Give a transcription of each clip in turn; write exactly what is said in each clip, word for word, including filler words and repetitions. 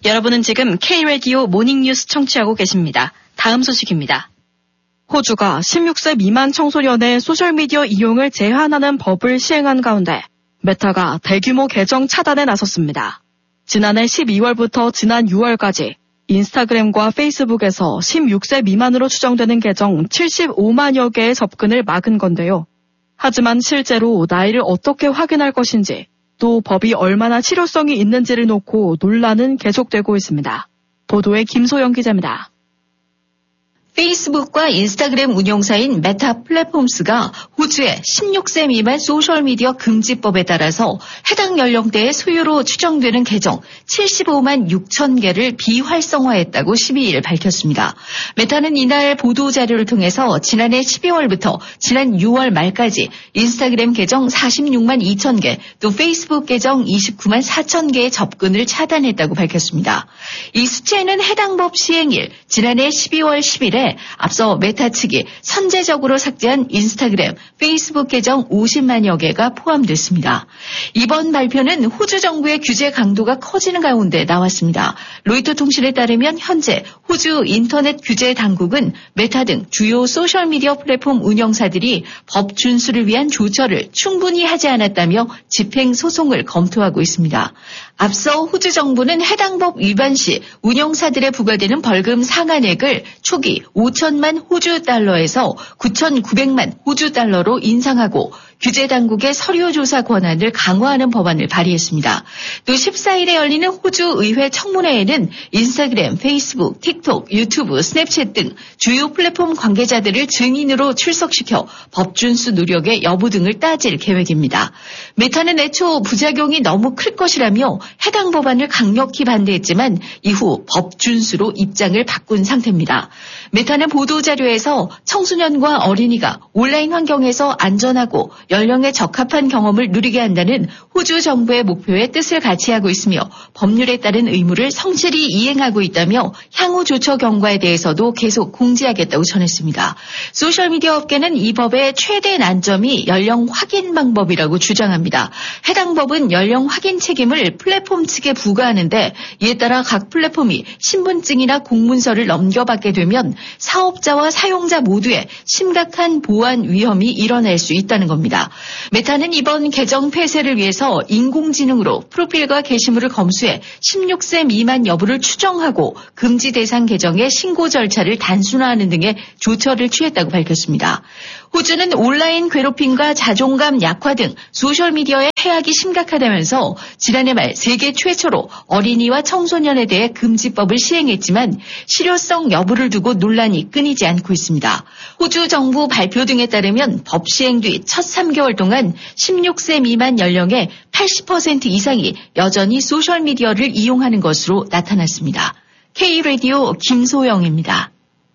여러분은 지금 K-라디오 모닝뉴스 청취하고 계십니다. 다음 소식입니다. 호주가 십육 세 미만 청소년의 소셜미디어 이용을 제한하는 법을 시행한 가운데 메타가 대규모 계정 차단에 나섰습니다. 지난해 십이월부터 지난 유월까지 인스타그램과 페이스북에서 십육 세 미만으로 추정되는 계정 칠십오만여 개의 접근을 막은 건데요. 하지만 실제로 나이를 어떻게 확인할 것인지 또 법이 얼마나 실효성이 있는지를 놓고 논란은 계속되고 있습니다. 보도에 김소영 기자입니다. 페이스북과 인스타그램 운용사인 메타 플랫폼스가 호주의 십육 세 미만 소셜미디어 금지법에 따라서 해당 연령대의 소유로 추정되는 계정 칠십오만 육천 개를 비활성화했다고 십이일 밝혔습니다. 메타는 이날 보도자료를 통해서 지난해 십이월부터 지난 유월 말까지 인스타그램 계정 사십육만 이천 개, 또 페이스북 계정 이십구만 사천 개의 접근을 차단했다고 밝혔습니다. 이 수치에는 해당 법 시행일 지난해 십이월 십일에 앞서 메타 측이 선제적으로 삭제한 인스타그램, 페이스북 계정 오십만여 개가 포함됐습니다. 이번 발표는 호주 정부의 규제 강도가 커지는 가운데 나왔습니다. 로이터 통신에 따르면 현재 호주 인터넷 규제 당국은 메타 등 주요 소셜미디어 플랫폼 운영사들이 법 준수를 위한 조처를 충분히 하지 않았다며 집행 소송을 검토하고 있습니다. 앞서 호주 정부는 해당 법 위반 시 운영사들에 부과되는 벌금 상한액을 초기 오천만 호주 달러에서 구천구백만 호주 달러로 인상하고 규제 당국의 서류 조사 권한을 강화하는 법안을 발의했습니다. 또 십사일에 열리는 호주 의회 청문회에는 인스타그램, 페이스북, 틱톡, 유튜브, 스냅챗 등 주요 플랫폼 관계자들을 증인으로 출석시켜 법 준수 노력의 여부 등을 따질 계획입니다. 메타는 애초 부작용이 너무 클 것이라며 해당 법안을 강력히 반대했지만 이후 법 준수로 입장을 바꾼 상태입니다. 메타는 보도자료에서 청소년과 어린이가 온라인 환경에서 안전하고 연령에 적합한 경험을 누리게 한다는 호주 정부의 목표에 뜻을 같이 하고 있으며 법률에 따른 의무를 성실히 이행하고 있다며 향후 조처 경과에 대해서도 계속 공지하겠다고 전했습니다. 소셜미디어 업계는 이 법의 최대 난점이 연령 확인 방법이라고 주장합니다. 해당 법은 연령 확인 책임을 플랫폼 측에 부과하는데 이에 따라 각 플랫폼이 신분증이나 공문서를 넘겨받게 되면 사업자와 사용자 모두에 심각한 보안 위험이 일어날 수 있다는 겁니다. 메타는 이번 개정 폐쇄를 위해서 인공지능으로 프로필과 게시물을 검수해 십육 세 미만 여부를 추정하고 금지 대상 계정의 신고 절차를 단순화하는 등의 조처를 취했다고 밝혔습니다. 호주는 온라인 괴롭힘과 자존감 약화 등 소셜미디어의 해악이 심각하다면서 지난해 말 세계 최초로 어린이와 청소년에 대해 금지법을 시행했지만 실효성 여부를 두고 논란이 끊이지 않고 있습니다. 호주 정부 발표 등에 따르면 법 시행 뒤 첫 삼 개월 동안 십육 세 미만 연령의 팔십 퍼센트 이상이 여전히 소셜미디어를 이용하는 것으로 나타났습니다. K-라디오 김소영입니다.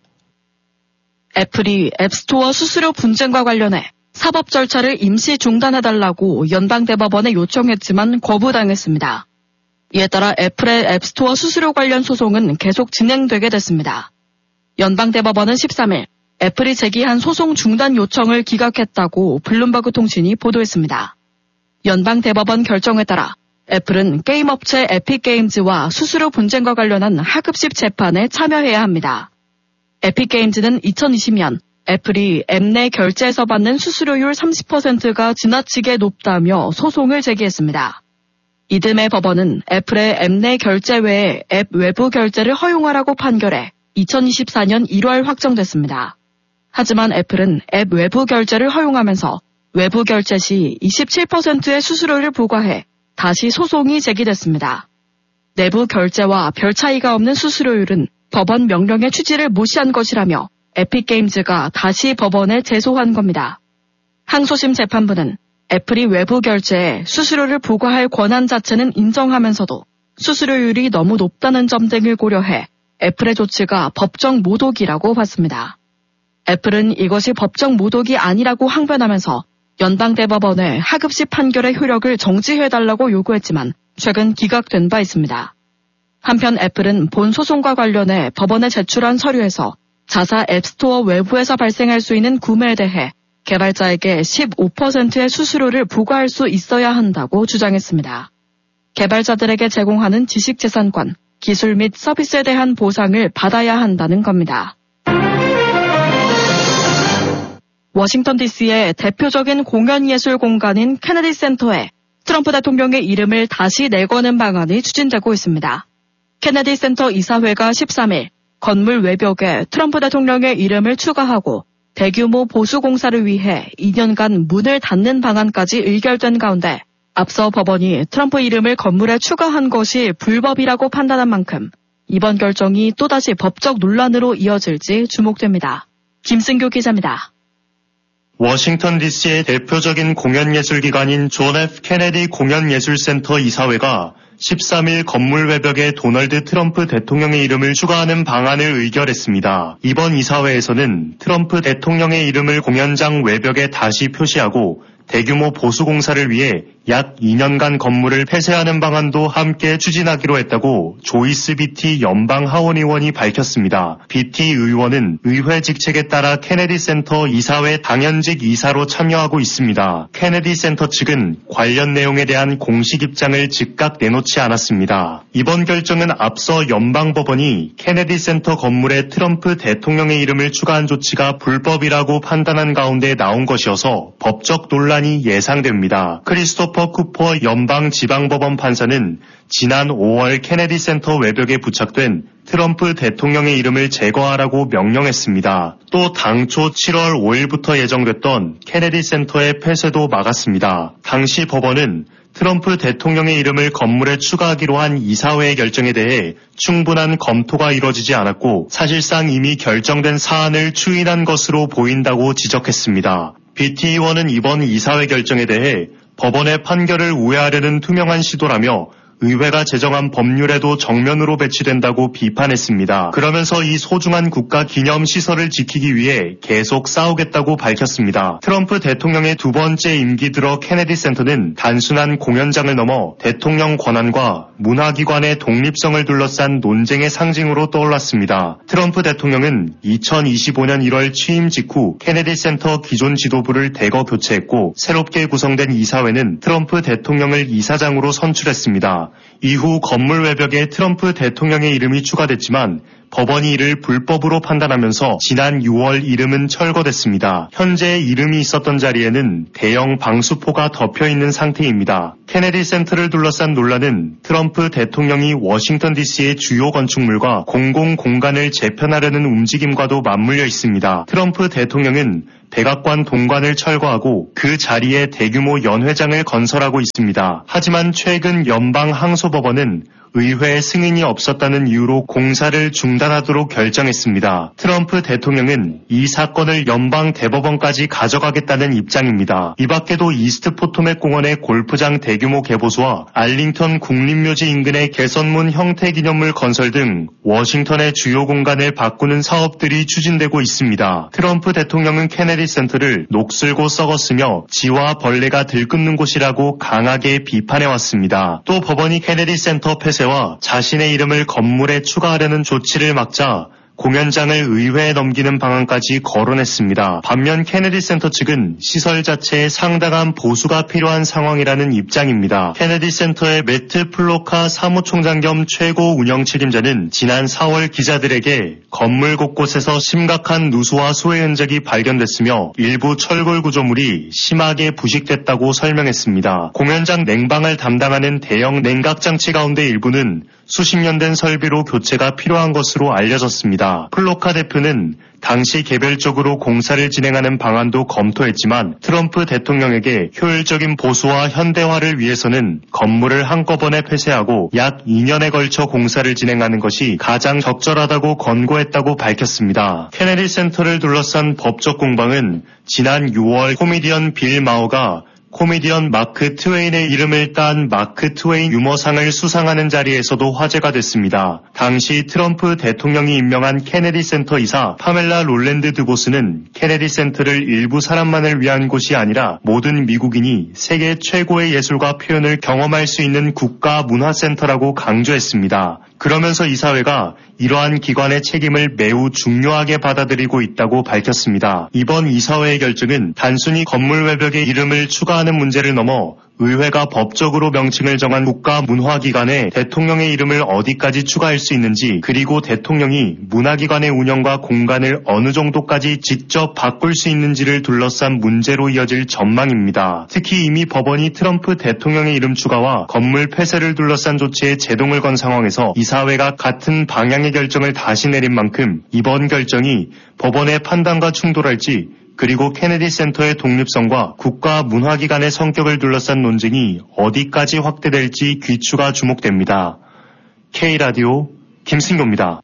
애플이 앱스토어 수수료 분쟁과 관련해 사법 절차를 임시 중단해달라고 연방대법원에 요청했지만 거부당했습니다. 이에 따라 애플의 앱스토어 수수료 관련 소송은 계속 진행되게 됐습니다. 연방대법원은 십삼일 애플이 제기한 소송 중단 요청을 기각했다고 블룸버그 통신이 보도했습니다. 연방대법원 결정에 따라 애플은 게임업체 에픽게임즈와 수수료 분쟁과 관련한 하급식 재판에 참여해야 합니다. 에픽게임즈는 이천이십년 애플이 앱 내 결제에서 받는 수수료율 삼십 퍼센트가 지나치게 높다며 소송을 제기했습니다. 이듬해 법원은 애플의 앱 내 결제 외에 앱 외부 결제를 허용하라고 판결해 이천이십사년 일월 확정됐습니다. 하지만 애플은 앱 외부 결제를 허용하면서 외부 결제 시 이십칠 퍼센트의 수수료를 부과해 다시 소송이 제기됐습니다. 내부 결제와 별 차이가 없는 수수료율은 법원 명령의 취지를 무시한 것이라며 에픽게임즈가 다시 법원에 제소한 겁니다. 항소심 재판부는 애플이 외부 결제에 수수료를 부과할 권한 자체는 인정하면서도 수수료율이 너무 높다는 점 등을 고려해 애플의 조치가 법적 모독이라고 봤습니다. 애플은 이것이 법적 모독이 아니라고 항변하면서 연방대법원에 하급식 판결의 효력을 정지해달라고 요구했지만 최근 기각된 바 있습니다. 한편 애플은 본 소송과 관련해 법원에 제출한 서류에서 자사 앱스토어 외부에서 발생할 수 있는 구매에 대해 개발자에게 십오 퍼센트의 수수료를 부과할 수 있어야 한다고 주장했습니다. 개발자들에게 제공하는 지식재산권, 기술 및 서비스에 대한 보상을 받아야 한다는 겁니다. 워싱턴 디씨의 대표적인 공연예술 공간인 케네디 센터에 트럼프 대통령의 이름을 다시 내거는 방안이 추진되고 있습니다. 케네디 센터 이사회가 십삼 일 건물 외벽에 트럼프 대통령의 이름을 추가하고 대규모 보수 공사를 위해 이 년간 문을 닫는 방안까지 의결된 가운데 앞서 법원이 트럼프 이름을 건물에 추가한 것이 불법이라고 판단한 만큼 이번 결정이 또다시 법적 논란으로 이어질지 주목됩니다. 김승규 기자입니다. 워싱턴 디씨의 대표적인 공연예술기관인 존 에프 케네디 공연예술센터 이사회가 십삼 일 건물 외벽에 도널드 트럼프 대통령의 이름을 추가하는 방안을 의결했습니다. 이번 이사회에서는 트럼프 대통령의 이름을 공연장 외벽에 다시 표시하고 대규모 보수 공사를 위해 약 이 년간 건물을 폐쇄하는 방안도 함께 추진하기로 했다고 조이스 비티 연방 하원 의원이 밝혔습니다. 비티 의원은 의회 직책에 따라 케네디 센터 이사회 당연직 이사로 참여하고 있습니다. 케네디 센터 측은 관련 내용에 대한 공식 입장을 즉각 내놓지 않았습니다. 이번 결정은 앞서 연방법원이 케네디 센터 건물에 트럼프 대통령의 이름을 추가한 조치가 불법이라고 판단한 가운데 나온 것이어서 법적 논란이 예상됩니다. 크리스토퍼 쿠퍼 연방지방법원 판사는 지난 오월 케네디 센터 외벽에 부착된 트럼프 대통령의 이름을 제거하라고 명령했습니다. 또 당초 칠월 오일부터 예정됐던 케네디 센터의 폐쇄도 막았습니다. 당시 법원은 트럼프 대통령의 이름을 건물에 추가하기로 한 이사회의 결정에 대해 충분한 검토가 이뤄지지 않았고 사실상 이미 결정된 사안을 추인한 것으로 보인다고 지적했습니다. 비티 의원은 이번 이사회 결정에 대해 법원의 판결을 우회하려는 투명한 시도라며 의회가 제정한 법률에도 정면으로 배치된다고 비판했습니다. 그러면서 이 소중한 국가 기념 시설을 지키기 위해 계속 싸우겠다고 밝혔습니다. 트럼프 대통령의 두 번째 임기 들어 케네디 센터는 단순한 공연장을 넘어 대통령 권한과 문화기관의 독립성을 둘러싼 논쟁의 상징으로 떠올랐습니다. 트럼프 대통령은 이천이십오년 일월 취임 직후 케네디 센터 기존 지도부를 대거 교체했고 새롭게 구성된 이사회는 트럼프 대통령을 이사장으로 선출했습니다. 이후 건물 외벽에 트럼프 대통령의 이름이 추가됐지만 법원이 이를 불법으로 판단하면서 지난 유월 이름은 철거됐습니다. 현재 이름이 있었던 자리에는 대형 방수포가 덮여있는 상태입니다. 케네디 센터를 둘러싼 논란은 트럼프 대통령이 워싱턴 디씨의 주요 건축물과 공공공간을 재편하려는 움직임과도 맞물려 있습니다. 트럼프 대통령은 백악관 동관을 철거하고 그 자리에 대규모 연회장을 건설하고 있습니다. 하지만 최근 연방 항소법원은 의회의 승인이 없었다는 이유로 공사를 중단하도록 결정했습니다. 트럼프 대통령은 이 사건을 연방 대법원까지 가져가겠다는 입장입니다. 이 밖에도 이스트 포토맥 공원의 골프장 대규모 개보수와 알링턴 국립묘지 인근의 개선문 형태 기념물 건설 등 워싱턴의 주요 공간을 바꾸는 사업들이 추진되고 있습니다. 트럼프 대통령은 케네디 센터를 녹슬고 썩었으며 쥐와 벌레가 들끓는 곳이라고 강하게 비판해왔습니다. 또 법원이 케네디 센터 폐쇄와 자신의 이름을 건물에 추가하려는 조치를 막자 공연장을 의회에 넘기는 방안까지 거론했습니다. 반면 케네디 센터 측은 시설 자체에 상당한 보수가 필요한 상황이라는 입장입니다. 케네디 센터의 매트 플로카 사무총장 겸 최고 운영 책임자는 지난 사월 기자들에게 건물 곳곳에서 심각한 누수와 소해 흔적이 발견됐으며 일부 철골 구조물이 심하게 부식됐다고 설명했습니다. 공연장 냉방을 담당하는 대형 냉각 장치 가운데 일부는 수십 년 된 설비로 교체가 필요한 것으로 알려졌습니다. 플로카 대표는 당시 개별적으로 공사를 진행하는 방안도 검토했지만 트럼프 대통령에게 효율적인 보수와 현대화를 위해서는 건물을 한꺼번에 폐쇄하고 약 이 년에 걸쳐 공사를 진행하는 것이 가장 적절하다고 권고했다고 밝혔습니다. 케네디 센터를 둘러싼 법적 공방은 지난 유월 코미디언 빌 마어가 코미디언 마크 트웨인의 이름을 딴 마크 트웨인 유머상을 수상하는 자리에서도 화제가 됐습니다. 당시 트럼프 대통령이 임명한 케네디 센터 이사 파멜라 롤랜드 드보스는 케네디 센터를 일부 사람만을 위한 곳이 아니라 모든 미국인이 세계 최고의 예술과 표현을 경험할 수 있는 국가 문화센터라고 강조했습니다. 그러면서 이사회가 이러한 기관의 책임을 매우 중요하게 받아들이고 있다고 밝혔습니다. 이번 이사회의 결정은 단순히 건물 외벽에 이름을 추가하는 문제를 넘어 의회가 법적으로 명칭을 정한 국가문화기관에 대통령의 이름을 어디까지 추가할 수 있는지, 그리고 대통령이 문화기관의 운영과 공간을 어느 정도까지 직접 바꿀 수 있는지를 둘러싼 문제로 이어질 전망입니다. 특히 이미 법원이 트럼프 대통령의 이름 추가와 건물 폐쇄를 둘러싼 조치에 제동을 건 상황에서 이사회가 같은 방향의 결정을 다시 내린 만큼 이번 결정이 법원의 판단과 충돌할지, 그리고 케네디 센터의 독립성과 국가 문화기관의 성격을 둘러싼 논쟁이 어디까지 확대될지 귀추가 주목됩니다. K라디오 김승교입니다.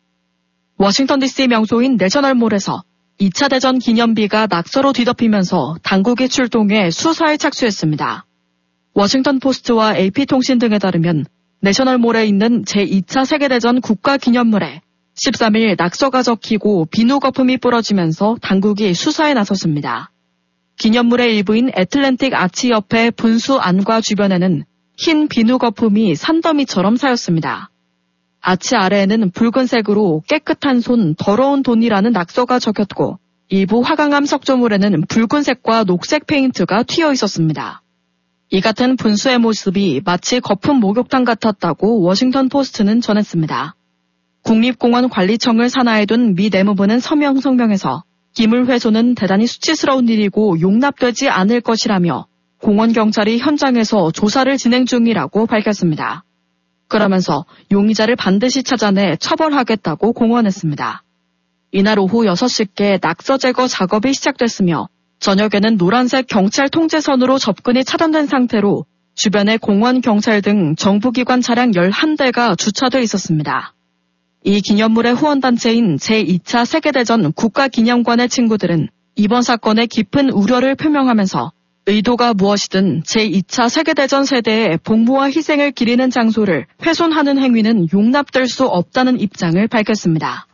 워싱턴 디씨 명소인 내셔널몰에서 이 차 대전 기념비가 낙서로 뒤덮이면서 당국이 출동해 수사에 착수했습니다. 워싱턴 포스트와 에이피통신 등에 따르면 내셔널몰에 있는 제이 차 세계대전 국가기념물에 십삼 일 낙서가 적히고 비누 거품이 뿌려지면서 당국이 수사에 나섰습니다. 기념물의 일부인 애틀랜틱 아치 옆의 분수 안과 주변에는 흰 비누 거품이 산더미처럼 쌓였습니다. 아치 아래에는 붉은색으로 깨끗한 손, 더러운 돈이라는 낙서가 적혔고, 일부 화강암 석조물에는 붉은색과 녹색 페인트가 튀어 있었습니다. 이 같은 분수의 모습이 마치 거품 목욕탕 같았다고 워싱턴 포스트는 전했습니다. 국립공원관리청을 산하에 둔 미 내무부는 서명 성명에서 기물 훼손은 대단히 수치스러운 일이고 용납되지 않을 것이라며 공원경찰이 현장에서 조사를 진행 중이라고 밝혔습니다. 그러면서 용의자를 반드시 찾아내 처벌하겠다고 공언했습니다. 이날 오후 여섯 시께 낙서 제거 작업이 시작됐으며 저녁에는 노란색 경찰 통제선으로 접근이 차단된 상태로 주변에 공원 경찰 등 정부기관 차량 열한 대가 주차돼 있었습니다. 이 기념물의 후원단체인 제이 차 세계대전 국가기념관의 친구들은 이번 사건에 깊은 우려를 표명하면서 의도가 무엇이든 제이 차 세계대전 세대의 복무와 희생을 기리는 장소를 훼손하는 행위는 용납될 수 없다는 입장을 밝혔습니다.